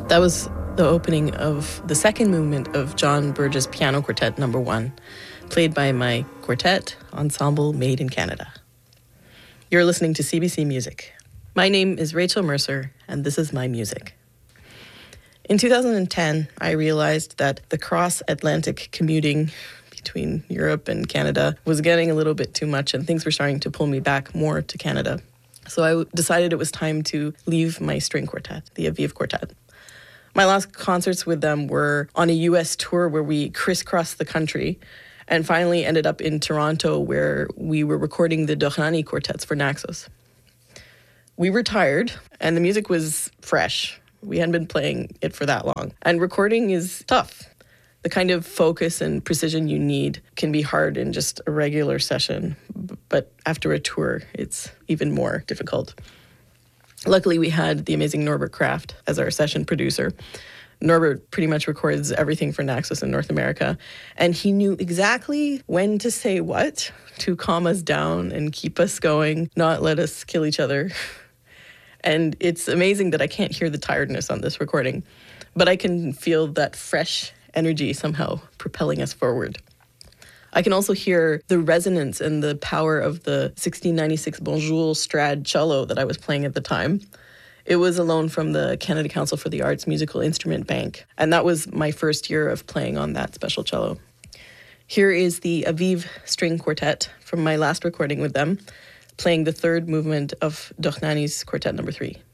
That was the opening of the second movement of John Burgess Piano Quartet No. 1, played by my quartet ensemble made in Canada. You're listening to CBC Music. My name is Rachel Mercer, and this is my music. In 2010, I realized that the cross-Atlantic commuting between Europe and Canada was getting a little bit too much, and things were starting to pull me back more to Canada. So I decided it was time to leave my string quartet, the Aviv Quartet. My last concerts with them were on a U.S. tour where we crisscrossed the country and finally ended up in Toronto where we were recording the Dochnani quartets for Naxos. We were tired and the music was fresh. We hadn't been playing it for that long. And recording is tough. The kind of focus and precision you need can be hard in just a regular session, but after a tour, it's even more difficult. Luckily, we had the amazing Norbert Kraft as our session producer. Norbert pretty much records everything for Naxos in North America, and he knew exactly when to say what to calm us down and keep us going, not let us kill each other. And it's amazing that I can't hear the tiredness on this recording, but I can feel that fresh energy somehow propelling us forward. I can also hear the resonance and the power of the 1696 Bonjour Strad cello that I was playing at the time. It was a loan from the Canada Council for the Arts Musical Instrument Bank, and that was my first year of playing on that special cello. Here is the Aviv String Quartet from my last recording with them, playing the third movement of Dochnani's Quartet No. 3.